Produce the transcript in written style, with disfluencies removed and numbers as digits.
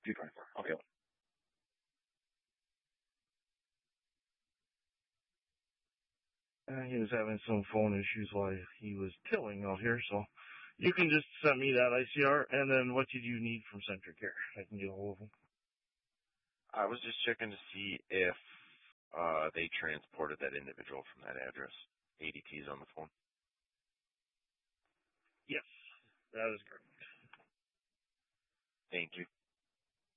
224. Okay. He was having some phone issues while he was tilling out here, so you can just send me that ICR, and then what did you need from Centricare? I can get a hold of them. I was just checking to see if they transported that individual from that address. ADT's on the phone. Yes, that is correct. Thank you.